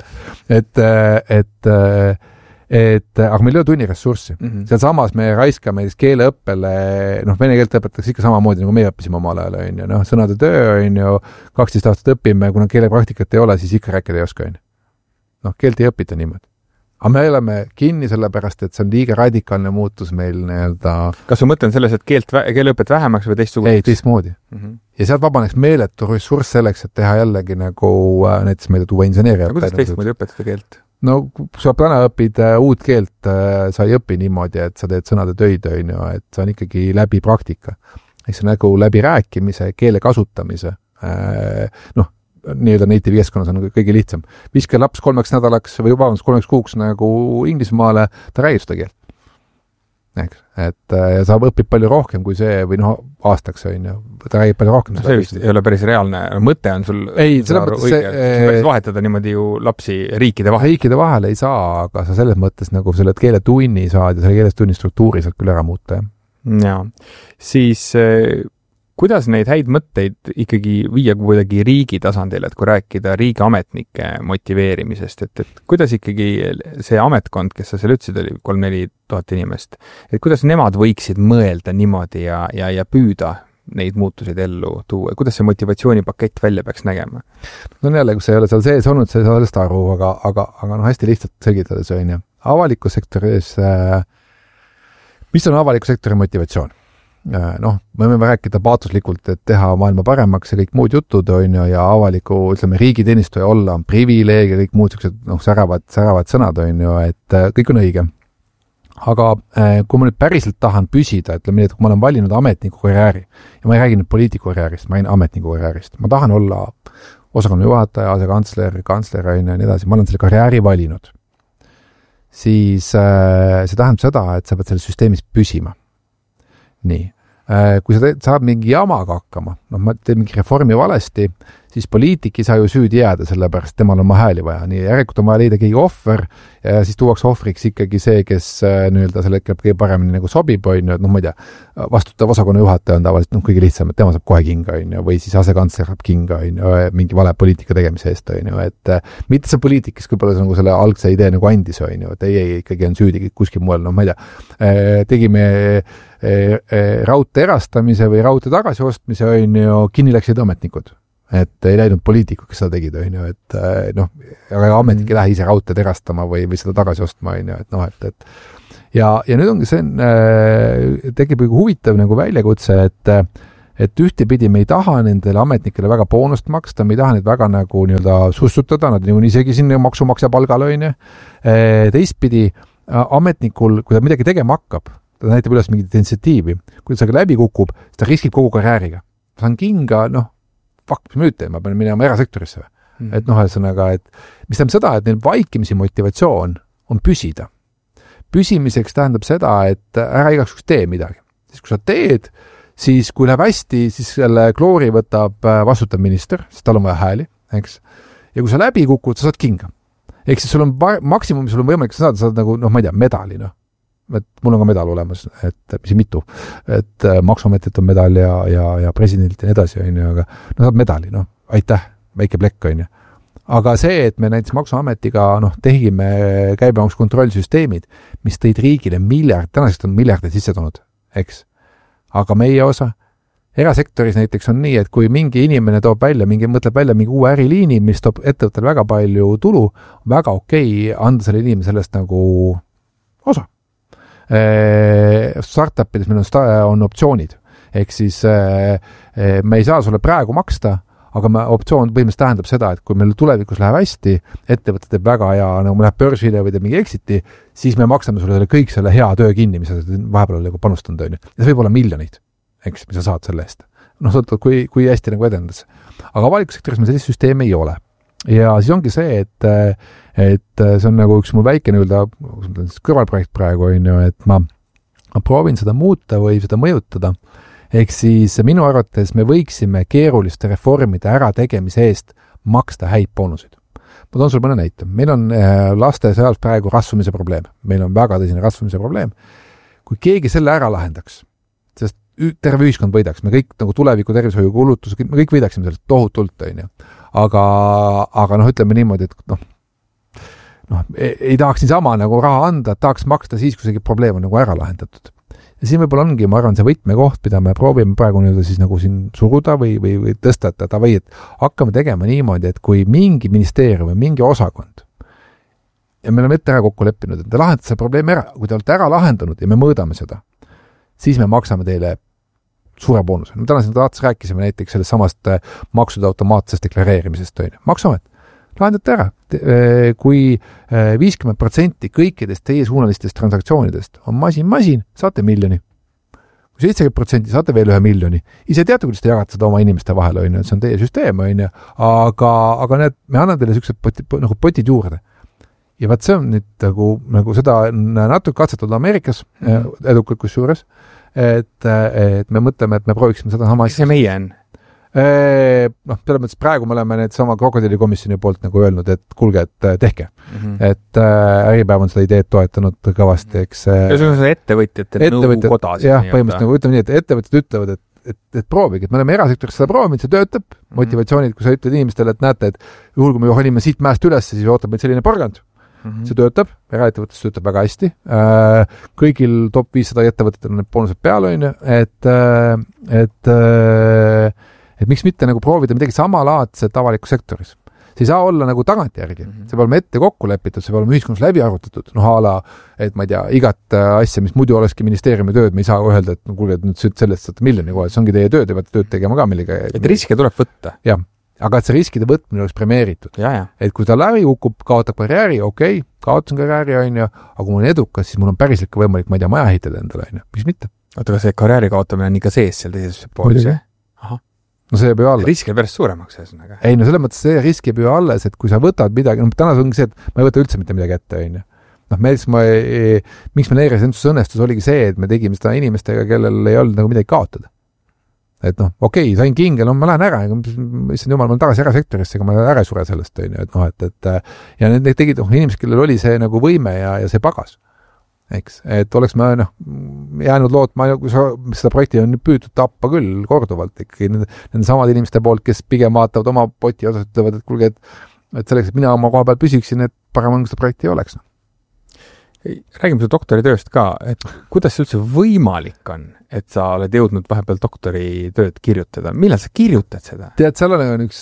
aga meil ei ole tunni ressurssi. Seal samas me raiskame keeleõppele, vene keelt õpetatakse ikka samamoodi, nagu me õppisime omal ajal, sõnade töö, 12 aastat õpime, kuna keelepraktikat ei ole, siis ikka rääkida ei oska, keelt ei õpita niimoodi. Aga me oleme kinni sellepärast, et see on liiga radikaalne muutus meil nii-öelda... Kas su mõte on selles, et keeleõpet vähemaks või teistsuguseks? Ei, teistmoodi. Ja sealt vabaneks meeletu ressurss selleks, et teha jällegi nagu näiteks meile tuua inseneeria. Kuidas teistmoodi õpetada keelt? No, kui sa täna õpid uut keelt, sa ei õpi niimoodi, et sa teed sõnade töid, et see on ikkagi läbi praktika. See on nagu läbi rääkimise, keele kasutamise, nii-öelda native keskkonnas on kõige lihtsam. Viske laps 3 nädalaks või juba 3 kuuks nagu Inglismaale, ta räägib seda keelt. Ja sa õpib palju rohkem kui see, või aastaks on ju, ta räägib palju rohkem. See vist ei ole päris reaalne. Mõte on sul vahetada niimoodi ju lapsi riikide vahel. Riikide vahel ei saa, aga sa selles mõttes nagu selle keeletunni saad ja selle keeletunni struktuuri saad küll ära muuta. Ja, siis... Kuidas neid häid mõtteid ikkagi viia kuidagi riigi tasandil, et kui rääkida riigiametnike motiveerimisest, et kuidas ikkagi see ametkond, kes sa seal ütlesid, oli 3-4 tuhat inimest, et kuidas nemad võiksid mõelda niimoodi ja püüda neid muutuseid ellu tuua? Kuidas see motivatsioonipakett välja peaks nägema? No jälle, kui sa ei ole seal sees olnud, sa ei saa sellest aru, aga hästi lihtsalt selgitades on ju. Avaliku sektoris, mis on avaliku sektori motivatsioon? Me võime rääkida paatuslikult, et teha maailma paremaks ja kõik muud jutud on ju, ja avaliku, ütleme, riigiteenistuja olla on privileeg ja kõik muud säravad sõnad on ju, et kõik on õige. Aga kui ma nüüd päriselt tahan püsida, ütleme nii, et kui ma olen valinud ametniku karjääri ja ma ei räägi nüüd poliitiku karjäärist, ma räägin ametniku karjäärist, ma tahan olla osakonna juhataja, asekantsler on ja nii edasi, ma olen selle karjääri valinud, siis see tähendab seda, et sa pead selles süsteemis püsima. Nii. Kui sa saab mingi jamaga hakkama, ma teen mingi reformi valesti, siis poliitik ei saa ju süüdi jääda, sellepärast temal on oma hääli vaja. Nii järelikult on vaja leida keegi ohver ja siis tuuakse ohvriks ikkagi see, kes nii-öelda selle kõige paremini nagu sobib, on ju, et ma ei tea, vastutav osakonna juhataja on tavaliselt kõige lihtsam, et tema saab kohe kinga, on ju, või siis asekantsler saab kinga, on ju, mingi vale poliitika tegemise eest, on ju, et mitte see poliitik, kes võib-olla nagu selle algse idee nagu andis, on ju, et ei ikkagi on süüdi kuskil mujal, ma ei tea, tegime raudtee erastamise või raudtee tagasiostmise, on ju, kinni läksid ametnikud. Et ei läinud poliitikud, kes seda tegid, on ju, et aga ametnik ei lähe ise raudteed erastama või seda tagasi ostma, on ju, et ja nüüd ongi see, tekib huvitav nagu väljakutse, et ühtepidi me ei taha nendele ametnikele väga boonust maksta, me ei taha neid väga nagu nii-öelda sussutada, nad on isegi siin maksumaksja palgal, on ju. Teistpidi ametnikul, kui ta midagi tegema hakkab, ta näitab üles mingit initsiatiivi, kui ta läbi kukub, siis ta riskib kogu karjääriga. Ta saan kinga, mis ma nüüd teen, ma pean minema erasektorisse või. Et ühesõnaga, et mis tähendab seda, et neil vaikimisi motivatsioon on püsida. Püsimiseks tähendab seda, et ära igaks tee midagi. Siis kui sa teed, siis kui läheb hästi, siis selle kloori võtab vastutav minister, sest tal on vaja hääli, eks. Ja kui sa läbi kukud, sa saad kinga. Ehk siis sul on maksimum, sul on võimalik saada, saad nagu, ma ei tea, medali, et mul on ka medal olemas, et mis mitu, et maksuametit on medal ja presidendilt ja nii edasi, on ju, aga saab medali, aitäh, väike plekk, on ju. Aga see, et me näiteks maksuametiga tegime käibemaksu kontrollsüsteemid, mis tõid riigile tänasest on miljardeid sisse toonud, eks. Aga meie osa, erasektoris näiteks on nii, et kui mingi inimene mõtleb välja mingi uue äriliini, mis toob ettevõttel väga palju tulu, väga okei anda selle inimene sellest nagu osa. Startupides meil on optsioonid, ehk siis me ei saa sulle praegu maksta, aga optsioon põhimõtteliselt tähendab seda, et kui meil tulevikus läheb hästi, ettevõte teeb väga hea, nagu läheb börsile või teeb mingi exiti, siis me maksame sulle kõik selle hea töö kinni, mis sa vahepeal nagu panustanud, on ju. Ja see võib olla miljonid, eks, mis sa saad selle eest. Sõltub, kui hästi nagu edendas. Aga avalikus sektoris meil sellist süsteemi ei ole. Ja siis ongi see, et see on nagu üks mul väike kõrvalprojekt praegu, on ju, et ma proovin seda muuta või seda mõjutada. Ehk siis minu arvates me võiksime keeruliste reformide ära tegemise eest maksta häid boonuseid. Ma toon sulle mõne näite. Meil on laste seas praegu rasvumise probleem. Meil on väga tõsine rasvumise probleem. Kui keegi selle ära lahendaks, sest terve ühiskond võidaks, me kõik nagu tuleviku tervishoiu kulutus, me kõik võidaksime sellest tohutult, on ju. Aga ütleme niimoodi, et ei tahaks niisama nagu raha anda, tahaks maksta siis, kui see probleem on nagu ära lahendatud. Ja siin võib-olla ongi, ma arvan, see võtmekoht, mida me proovime praegu siis nagu siin suruda või tõsta, et hakkame tegema niimoodi, et kui mingi ministeerium või mingi osakond ja me oleme ette ära kokku leppinud, et te lahendate see probleem ära, kui te olete ära lahendanud ja me mõõdame seda, siis me maksame teile suure boonuse. Me täna siin taates rääkisime näiteks sellest samast maksude automaatsest deklareerimisest, maksuamet. Lahendate ära. Kui 50% kõikidest teiesuunalistest transaktsioonidest on masin, saate miljoni. Kui 70% saate veel 1 miljoni. Ise teate, kuidas te jagate seda oma inimeste vahel, on ju, see on teie süsteem, on ju, aga me anname teile sellised potid juurde. Ja vaat see on nüüd nagu seda natuke katsetatud Ameerikas, edukalt kusjuures, et me mõtleme, et me prooviksime seda sama asja. Mis see meie on? Selles mõttes praegu me oleme need sama krokodillikomisjoni poolt nagu öelnud, et kuulge, et tehke. Et Äripäev on seda ideed toetanud kõvasti, eks. Ja see on see ettevõtjate nõukoda. Jah, põhimõtteliselt nagu ütleme nii, et ettevõtjad ütlevad, et proovige, et me oleme erasektoris seda proovinud, see töötab, motivatsioonid, kui sa ütled inimestele, et näete, et juhul, kui me olime siit mäest üles, siis ootab meid selline porgand. See töötab, eraettevõttes töötab väga hästi. Kõigil top 500 ettevõtetel on need boonused peal, on ju, et miks mitte nagu proovida midagi samalaadset avalikus sektoris. See ei saa olla nagu tagantjärgi. See peab olema ette kokku lepitud, see peab olema ühiskonnas läbi arvutatud. Et ma ei tea, igat asja, mis muidu olekski ministeeriumi tööd, me ei saa öelda, et kuulge, et nüüd sellest saate miljoni kohe, see ongi teie tööd, te peate tööd tegema ka millega. Et riske tuleb võtta. Jah, aga et see riskide võtmine oleks premeeritud. Et kui ta läbi kukub, kaotab karjääri, okei, kaotasin karjääri, on ju, aga kui mul on edukas, siis mul on päriselt ka võimalik, ma ei tea, maja ehitada endale, on ju. Miks mitte? Oota, see karjääri kaotamine on ikka sees seal teises poolis, jah? No see jääb ju alles. Risk jääb pärast suuremaks. Ei, no selles mõttes see risk jääb ju alles, et kui sa võtad midagi, täna ongi see, et ma ei võta üldse mitte midagi ette, on ju. Miks meil e-residentsus õnnestus oligi see, et me tegime seda inimestega, kellel ei olnud nagu midagi kaotada. et noh, okei, sain kinga, no ma lähen ära, issand jumal, ma olen tagasi erasektorisse, ega ma ära ei sure sellest, on ju, et noh, et ja need tegid inimesed, kellel oli see nagu võime ja see pagas, eks, et oleks ma jäänud lootma, kui seda projekti on püütud tappa küll korduvalt ikkagi nende samade inimeste poolt, kes pigem vaatavad oma poti osas, ütlevad, et kuulge, et selleks, et mina oma koha peal püsiksin, et parem on, kui seda projekti ei oleks. Räägime su doktoritööst ka, et kuidas see üldse võimalik on, et sa oled jõudnud vahepeal doktoritööd kirjutada? Millal sa kirjutad seda? Tead, seal on üks...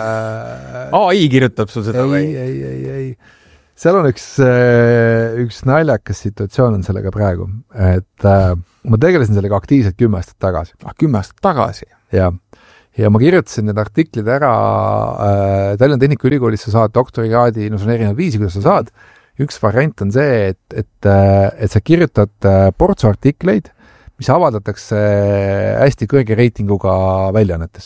AI kirjutab sul seda või? Ei. Seal on üks naljakas situatsioon on sellega praegu, et ma tegelesin sellega aktiivselt 10 aastat tagasi. 10 aastat tagasi? Ja ma kirjutasin need artiklid ära Tallinna Tehnikaülikoolis, sa saad doktorikraadi, no see on erinevad viisi, kuidas sa saad. Üks variant on see, et sa kirjutad portsu artikleid, mis avaldatakse hästi kõrge reitinguga väljaannetes.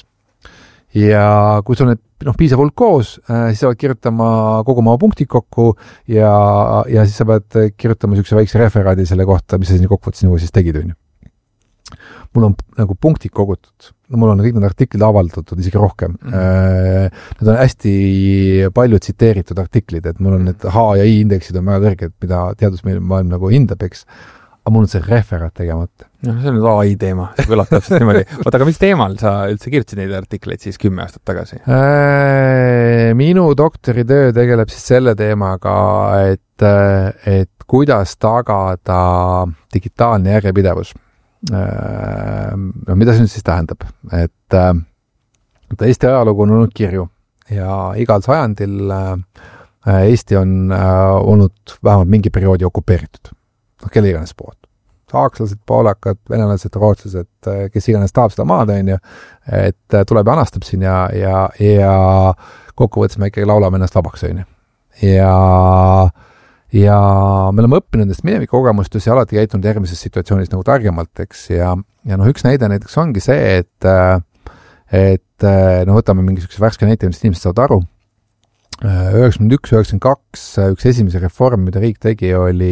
Ja kui sul need piisav hulk koos, siis sa pead kirjutama kogu oma punktid kokku ja siis sa pead kirjutama niisuguse väikse referaadi selle kohta, mis sa siin kokkuvõttes nagu siis tegid, on ju. Mul on nagu punktid kogutud. Mul on kõik need artiklid avaldatud, isegi rohkem. Need on hästi palju tsiteeritud artiklid, et mul on need H ja I indeksid on väga kõrged, mida teadusmaailm nagu hindab, eks. Aga mul on see referaat tegemata. No, see on nüüd AI teema, see kõlab täpselt niimoodi. Oota, aga mis teemal sa üldse kirjutasid neid artikleid siis 10 aastat tagasi? Minu doktoritöö tegeleb siis selle teemaga, et kuidas tagada digitaalne järjepidevus. Mida see nüüd siis tähendab? Et Eesti ajalugu on olnud kirju ja igal sajandil Eesti on olnud vähemalt mingi perioodi okupeeritud. Kelle iganes poolt. Saakslased, poolakad, venelased, rootslased, kes iganes tahab seda maad, on ju, et tuleb ja anastab siin ja kokkuvõttes me ikkagi laulame ennast vabaks, on ju. Ja me oleme õppinud nendest minevikukogemustus ja alati käitunud järgmises situatsioonis nagu targemalt, eks, ja üks näide näiteks ongi see, et võtame mingisuguse värske näite, mis inimesed saavad aru. 91-92 üks esimese reform, mida riik tegi,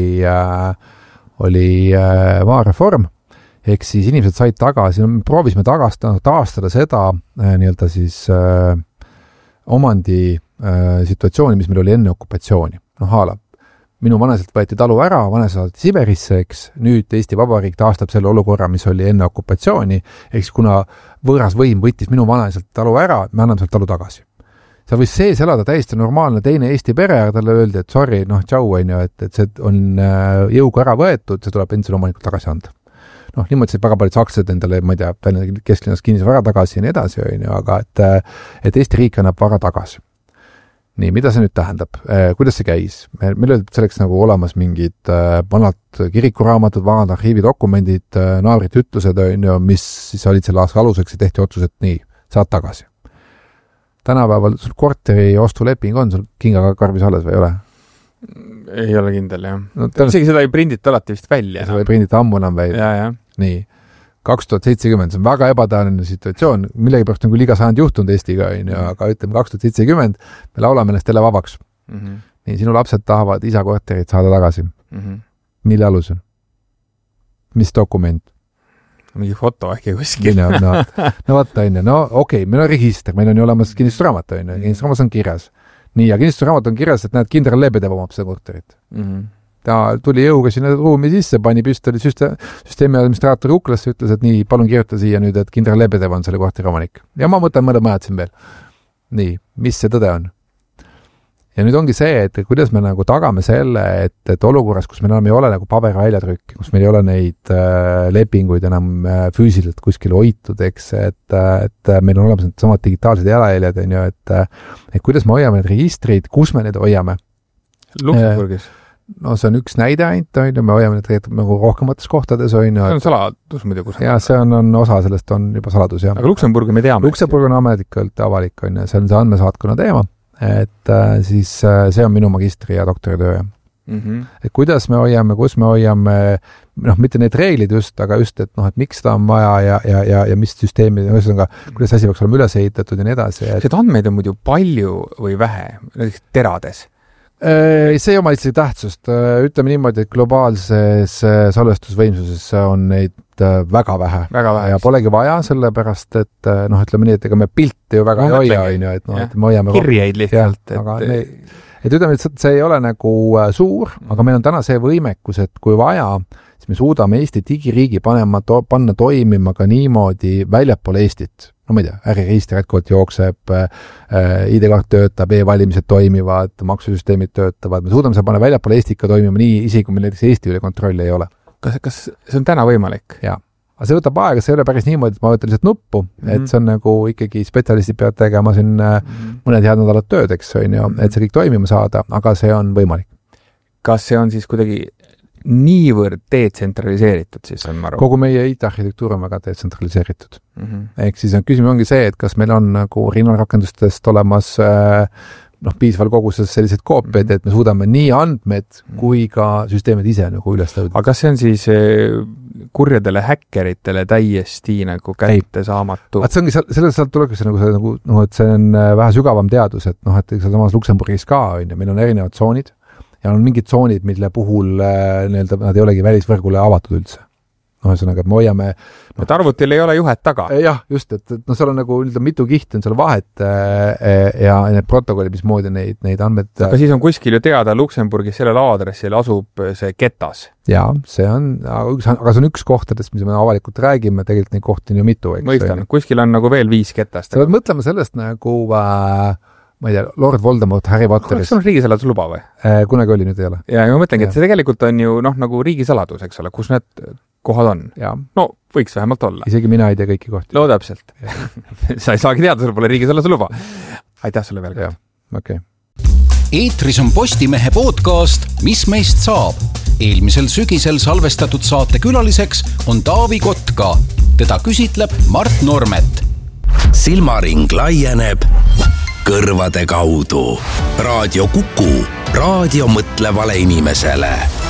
oli maareform, ehk siis inimesed said tagasi, me proovisime taastada seda nii-öelda siis omandi situatsiooni, mis meil oli enne okupatsiooni. Haala. Minu vaneselt võeti talu ära, vaneselt saati Siberisse, eks, nüüd Eesti Vabariik taastab selle olukorra, mis oli enne okupatsiooni, eks kuna võõras võim võttis minu vaneselt talu ära, me anname sealt talu tagasi. Seal võis sees elada täiesti normaalne teine Eesti pere, aga talle öeldi, et sorry, tšau, on ju, et see on jõuga ära võetud, see tuleb endisele omanikult tagasi anda. Niimoodi väga paljud sakslased endale, ma ei tea, kesklinnas kinnisvara tagasi ja nii edasi, on ju, aga et Eesti riik annab vara tagasi. Nii, mida see nüüd tähendab? Kuidas see käis? Meil olid selleks nagu olemas mingid vanad kirikuraamatud, vanad arhiividokumendid, naabrite ütlused, on ju, mis siis olid selle aasta aluseks ja tehti otsus, et nii, saad tagasi. Tänapäeval sul korteri ostuleping on sul kingaga karbis alles või ei ole? Ei ole kindel, jah. Isegi seda ei prindita alati vist välja. Seda ei prindita ammu enam välja. Ja. Nii, 2070, see on väga ebatavaline situatsioon, millegi pärast on küll iga sajand juhtunud Eestiga, aga ütleme 2070, me laulame ennast jälle vabaks. Nii, sinu lapsed tahavad isa korterit saada tagasi. Mille alusel? Mis dokument? Mingi foto äkki kuskil. No vaata, okei, meil on register, meil on ju olemas kinnistusraamat, kinnistusraamat on kirjas. Nii, ja kinnistusraamat on kirjas, et näed, kindral Lebedev omab seda korterit. Ta tuli jõuga sinna ruumi sisse, pani püstoli süsteemi administraatori uklasse, ütles, et nii, palun kirjuta siia nüüd, et kindral Lebedev on selle korteri omanik. Ja ma mõtlen mõned majad siin veel. Nii, mis see tõde on? Ja nüüd ongi see, et kuidas me nagu tagame selle, et olukorras, kus meil enam ei ole nagu paberväljatrükki, kus meil ei ole neid lepinguid enam füüsiliselt kuskil hoitud, eks, et meil on olemas need samad digitaalsed jalajäljed, on ju, et kuidas me hoiame need registrid, kus me need hoiame? Luksemburgis? No see on üks näide ainult, on ju, me hoiame need nagu rohkemates kohtades, on ju. See on saladus muidugi. Ja see on osa sellest on juba saladus, jah. Aga Luksemburgi me teame. Luksemburg on ametlikult avalik, on ju, see on see andmesaatkonna teema. Et siis see on minu magistri ja doktoritöö. Et kuidas me hoiame, kus me hoiame, mitte need reeglid just, aga just, et miks seda on vaja ja mis süsteemi, kuidas asi peaks olema üles ehitatud ja nii edasi. Seda andmeid on muidu palju või vähe, näiteks terades? See ei oma lihtsalt tähtsust. Ütleme niimoodi, et globaalses salvestusvõimsuses on neid väga vähe. Ja eks. polegi vaja, sellepärast, et ütleme nii, et ega me pilte ju väga ei hoia, et me hoiame kirjeid lihtsalt. Et ütleme, et see ei ole nagu suur, aga meil on täna see võimekus, et kui vaja, siis me suudame Eesti digiriigi panna toimima ka niimoodi väljapoole Eestit. No ma ei tea, äriregister jätkuvalt jookseb, ID-kaart töötab, e-valimised toimivad, maksusüsteemid töötavad, me suudame seda panna väljapoole Eestit ka toimima nii, isegi kui meil näiteks Eesti üle kontrolli ei ole. Kas see on täna võimalik? Jaa. Aga see võtab aega, see ei ole päris niimoodi, et ma võtan lihtsalt nuppu, et see on nagu ikkagi spetsialistid peavad tegema siin mõned head nädalad tööd, eks on ju, et see kõik toimima saada, aga see on võimalik. Kas see on siis kuidagi niivõrd detsentraliseeritud, siis on aru? Kogu meie IT-arhitektuur on väga detsentraliseeritud. Ehk siis küsimus ongi see, et kas meil on nagu rinnalrakendustest olemas piisaval koguses sellised koopiad, et me suudame nii andmed kui ka süsteemid ise nagu üles tõuda. Aga kas see on siis kurjadele häkkeritele täiesti nagu kätte saamatu? See ongi, selles tulebki et see on vähe sügavam teadus, et et samas Luksemburgis ka on ja meil on erinevad tsoonid ja on mingid tsoonid, mille puhul nad ei olegi välisvõrgule avatud üldse. Ühesõnaga, et me hoiame... Et arvutil ei ole juhet taga. Jah, just, et seal on nagu mitu kihti on seal vahet ja need protokolli, mismoodi neid andmed... Aga siis on kuskil ju teada Luksemburgis sellel aadressil asub see ketas. Jaa, see on, aga see on üks kohtadest, mis me avalikult räägime, tegelikult neid kohti on ju mitu. Mõistan, kuskil on nagu veel 5 ketast. Sa pead mõtlema sellest nagu... ma ei tea, Lord Voldemort, Harry Potteris. Kas on riigisaladus luba või? Kunagi oli, nüüd ei ole. Ja ma mõtlengi, et see tegelikult on ju nagu riigisaladus, eks ole, kus need kohad on. Ja. No, võiks vähemalt olla. Isegi mina ei tea kõiki kohti. No täpselt. Sa ei saagi teada, sul pole riigisaladuse luba. Aitäh sulle veel. Jah, okei. Eetris on Postimehe podcast Mis meist saab? Eelmisel sügisel salvestatud saate külaliseks on Taavi Kotka. Teda küsitleb Mart Normet. Silmaring laieneb kõrvade kaudu. Raadio Kuku. Raadio mõtlevale inimesele.